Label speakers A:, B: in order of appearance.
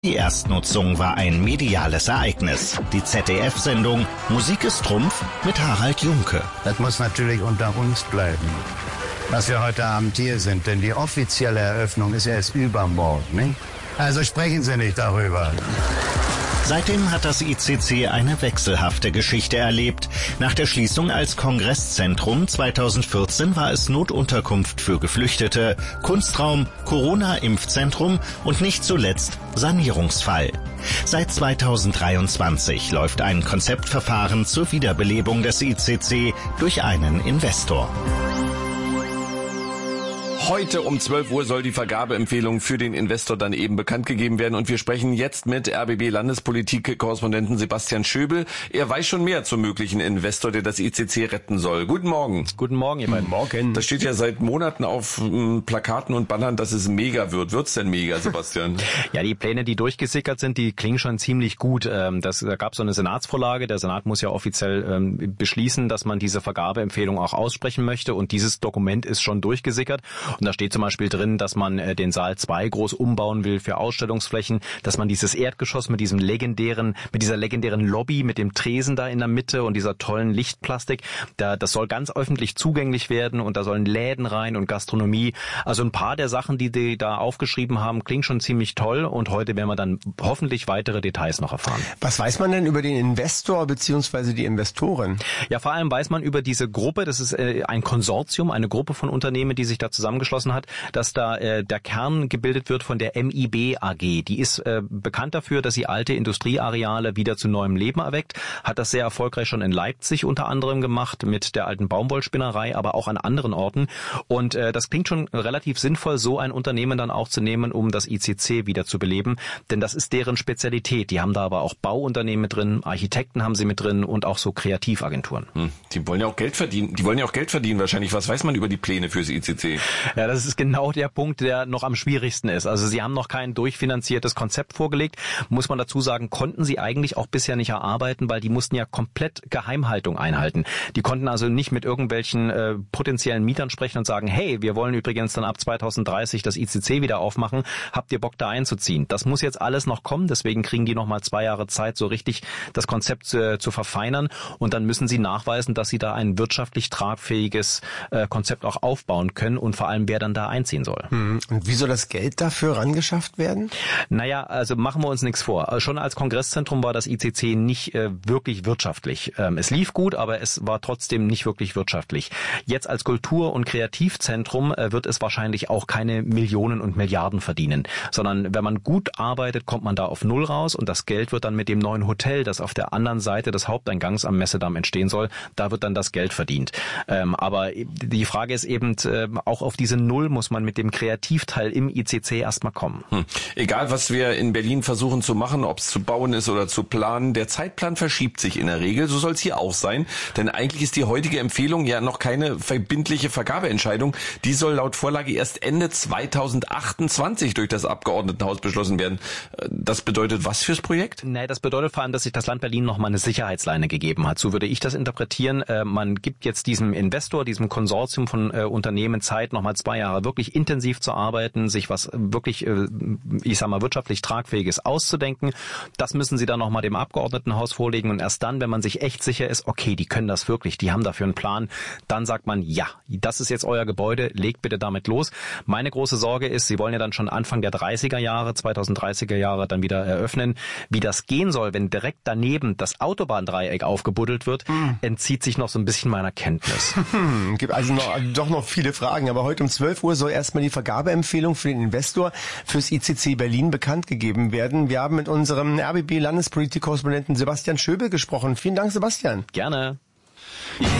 A: Die Erstnutzung war ein mediales Ereignis. Die ZDF-Sendung Musik ist Trumpf mit Harald Junke.
B: Das muss natürlich unter uns bleiben, dass wir heute Abend hier sind, denn die offizielle Eröffnung ist erst übermorgen, nicht? Also sprechen Sie nicht darüber.
A: Seitdem hat das ICC eine wechselhafte Geschichte erlebt. Nach der Schließung als Kongresszentrum 2014 war es Notunterkunft für Geflüchtete, Kunstraum, Corona-Impfzentrum und nicht zuletzt Sanierungsfall. Seit 2023 läuft ein Konzeptverfahren zur Wiederbelebung des ICC durch einen Investor.
C: Heute um 12 Uhr soll die Vergabeempfehlung für den Investor dann eben bekannt gegeben werden. Und wir sprechen jetzt mit RBB-Landespolitik-Korrespondenten Sebastian Schöbel. Er weiß schon mehr zum möglichen Investor, der das ICC retten soll. Guten Morgen.
D: Guten Morgen, ihr beiden.
C: Morgen. Das steht ja seit Monaten auf Plakaten und Bannern, dass es mega wird. Wird's denn mega, Sebastian?
D: Ja, die Pläne, die durchgesickert sind, die klingen schon ziemlich gut. Da gab es so eine Senatsvorlage. Der Senat muss ja offiziell beschließen, dass man diese Vergabeempfehlung auch aussprechen möchte. Und dieses Dokument ist schon durchgesickert. Und da steht zum Beispiel drin, dass man den Saal 2 groß umbauen will für Ausstellungsflächen, dass man dieses Erdgeschoss mit dieser legendären Lobby, mit dem Tresen da in der Mitte und dieser tollen Lichtplastik, das soll ganz öffentlich zugänglich werden und da sollen Läden rein und Gastronomie. Also ein paar der Sachen, die da aufgeschrieben haben, klingen schon ziemlich toll und heute werden wir dann hoffentlich weitere Details noch erfahren.
E: Was weiß man denn über den Investor bzw. die Investoren?
D: Ja, vor allem weiß man über diese Gruppe, das ist ein Konsortium, eine Gruppe von Unternehmen, die sich da zusammengeschlossen hat, dass da der Kern gebildet wird von der MIB AG. Die ist bekannt dafür, dass sie alte Industrieareale wieder zu neuem Leben erweckt, hat das sehr erfolgreich schon in Leipzig unter anderem gemacht mit der alten Baumwollspinnerei, aber auch an anderen Orten. Und das klingt schon relativ sinnvoll, so ein Unternehmen dann auch zu nehmen, um das ICC wieder zu beleben, denn das ist deren Spezialität. Die haben da aber auch Bauunternehmen mit drin, Architekten haben sie mit drin und auch so Kreativagenturen.
C: Die wollen ja auch Geld verdienen. Die wollen ja auch Geld verdienen wahrscheinlich. Was weiß man über die Pläne fürs ICC?
D: Ja, das ist genau der Punkt, der noch am schwierigsten ist. Also sie haben noch kein durchfinanziertes Konzept vorgelegt. Muss man dazu sagen, konnten sie eigentlich auch bisher nicht erarbeiten, weil die mussten ja komplett Geheimhaltung einhalten. Die konnten also nicht mit irgendwelchen potenziellen Mietern sprechen und sagen, hey, wir wollen übrigens dann ab 2030 das ICC wieder aufmachen. Habt ihr Bock da einzuziehen? Das muss jetzt alles noch kommen. Deswegen kriegen die nochmal 2 Jahre Zeit, so richtig das Konzept zu verfeinern. Und dann müssen sie nachweisen, dass sie da ein wirtschaftlich tragfähiges Konzept auch aufbauen können und vor allem wer dann da einziehen soll.
E: Und wie soll das Geld dafür rangeschafft werden?
D: Naja, also machen wir uns nichts vor. Schon als Kongresszentrum war das ICC nicht wirklich wirtschaftlich. Es lief gut, aber es war trotzdem nicht wirklich wirtschaftlich. Jetzt als Kultur- und Kreativzentrum wird es wahrscheinlich auch keine Millionen und Milliarden verdienen, sondern wenn man gut arbeitet, kommt man da auf Null raus und das Geld wird dann mit dem neuen Hotel, das auf der anderen Seite des Haupteingangs am Messedamm entstehen soll, da wird dann das Geld verdient. Aber die Frage ist eben, auch auf diese Null muss man mit dem Kreativteil im ICC erstmal kommen.
C: Egal, was wir in Berlin versuchen zu machen, ob es zu bauen ist oder zu planen, der Zeitplan verschiebt sich in der Regel. So soll es hier auch sein, denn eigentlich ist die heutige Empfehlung ja noch keine verbindliche Vergabeentscheidung. Die soll laut Vorlage erst Ende 2028 durch das Abgeordnetenhaus beschlossen werden. Das bedeutet was fürs Projekt?
D: Nee, das bedeutet vor allem, dass sich das Land Berlin nochmal eine Sicherheitsleine gegeben hat. So würde ich das interpretieren. Man gibt jetzt diesem Investor, diesem Konsortium von Unternehmen Zeit, nochmal 2 Jahre wirklich intensiv zu arbeiten, sich was wirklich, ich sag mal, wirtschaftlich Tragfähiges auszudenken. Das müssen sie dann nochmal dem Abgeordnetenhaus vorlegen und erst dann, wenn man sich echt sicher ist, okay, die können das wirklich, die haben dafür einen Plan, dann sagt man, ja, das ist jetzt euer Gebäude, legt bitte damit los. Meine große Sorge ist, sie wollen ja dann schon Anfang der 30er Jahre, 2030er Jahre dann wieder eröffnen. Wie das gehen soll, wenn direkt daneben das Autobahndreieck aufgebuddelt wird, entzieht sich noch so ein bisschen meiner Kenntnis.
E: Gibt also doch noch viele Fragen, aber heute um 12 Uhr soll erstmal die Vergabeempfehlung für den Investor fürs ICC Berlin bekannt gegeben werden. Wir haben mit unserem RBB-Landespolitik-Korrespondenten Sebastian Schöbel gesprochen. Vielen Dank, Sebastian.
D: Gerne.